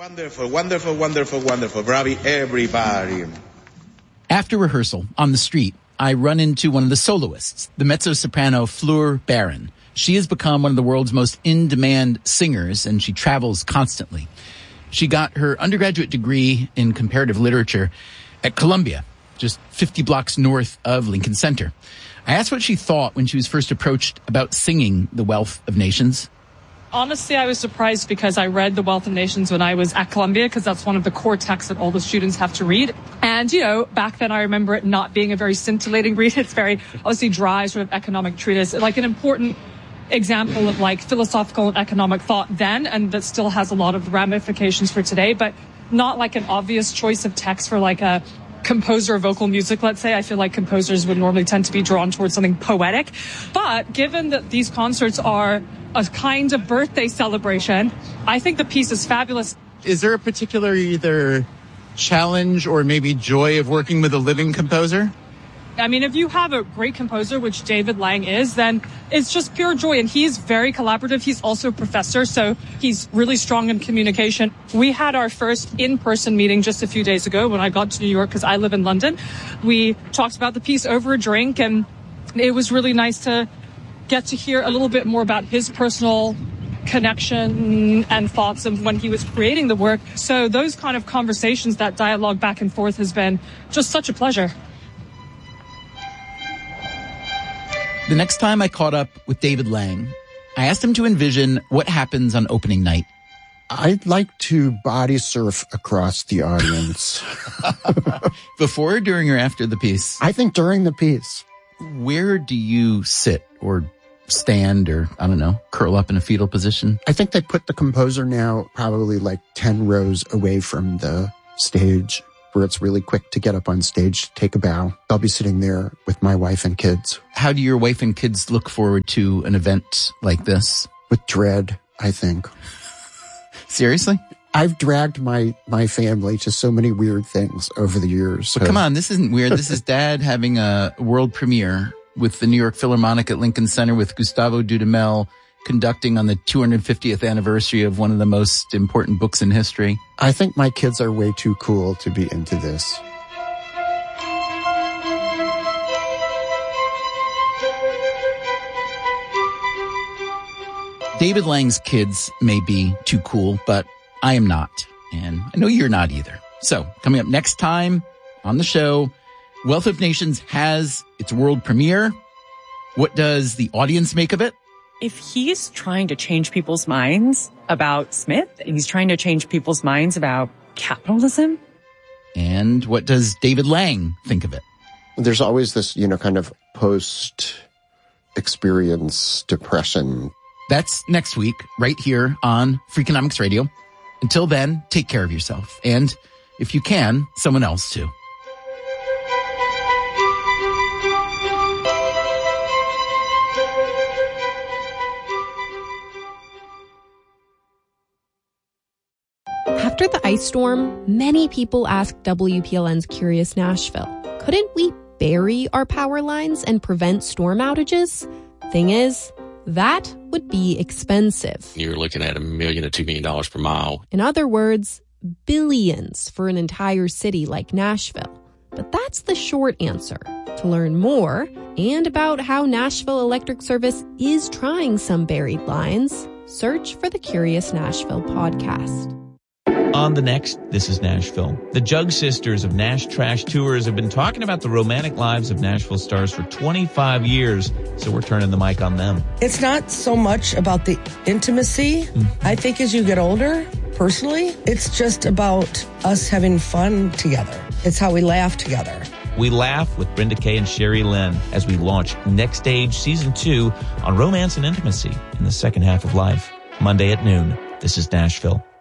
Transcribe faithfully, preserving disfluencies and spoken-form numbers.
Wonderful, wonderful, wonderful, wonderful. Bravi, everybody. After rehearsal, on the street, I run into one of the soloists, the mezzo-soprano Fleur Baron. She has become one of the world's most in-demand singers, and she travels constantly. She got her undergraduate degree in comparative literature at Columbia, just fifty blocks north of Lincoln Center. I asked what she thought when she was first approached about singing The Wealth of Nations. Honestly, I was surprised because I read The Wealth of Nations when I was at Columbia, because that's one of the core texts that all the students have to read. And, you know, back then I remember it not being a very scintillating read. It's very, obviously, dry sort of economic treatise, like an important example of like philosophical and economic thought then, and that still has a lot of ramifications for today, but not like an obvious choice of text for like a composer of vocal music, let's say. I feel like composers would normally tend to be drawn towards something poetic. But given that these concerts are a kind of birthday celebration, I think the piece is fabulous. Is there a particular either challenge or maybe joy of working with a living composer? I mean, if you have a great composer, which David Lang is, then it's just pure joy. And he's very collaborative. He's also a professor, so he's really strong in communication. We had our first in-person meeting just a few days ago when I got to New York, because I live in London. We talked about the piece over a drink, and it was really nice to get to hear a little bit more about his personal connection and thoughts of when he was creating the work. So those kind of conversations, that dialogue back and forth, has been just such a pleasure. The next time I caught up with David Lang, I asked him to envision what happens on opening night. I'd like to body surf across the audience. Before, during, or after the piece? I think during the piece. Where do you sit or stand or, I don't know, curl up in a fetal position? I think they put the composer now probably like ten rows away from the stage, where it's really quick to get up on stage, take a bow. I'll be sitting there with my wife and kids. How do your wife and kids look forward to an event like this? With dread, I think. Seriously? I've dragged my, my family to so many weird things over the years. So. But come on, this isn't weird. This is Dad having a world premiere with the New York Philharmonic at Lincoln Center with Gustavo Dudamel conducting on the two hundred fiftieth anniversary of one of the most important books in history. I think my kids are way too cool to be into this. David Lang's kids may be too cool, but I am not. And I know you're not either. So coming up next time on the show, Wealth of Nations has its world premiere. What does the audience make of it? If he's trying to change people's minds about Smith, he's trying to change people's minds about capitalism. And what does David Lang think of it? There's always this, you know, kind of post-experience depression. That's next week, right here on Freakonomics Radio. Until then, take care of yourself. And if you can, someone else too. After the ice storm, many people asked W P L N's Curious Nashville, couldn't we bury our power lines and prevent storm outages? Thing is, that would be expensive. You're looking at a million to two million dollars per mile. In other words, billions for an entire city like Nashville. But that's the short answer. To learn more and about how Nashville Electric Service is trying some buried lines, search for the Curious Nashville podcast. On the next This is Nashville, the Jug Sisters of Nash Trash Tours have been talking about the romantic lives of Nashville stars for twenty-five years, so we're turning the mic on them. It's not so much about the intimacy. Mm-hmm. I think as you get older, personally, it's just about us having fun together. It's how we laugh together. We laugh with Brenda Kay and Sherry Lynn as we launch Next Stage Season two on romance and intimacy in the second half of life. Monday at noon. This is Nashville.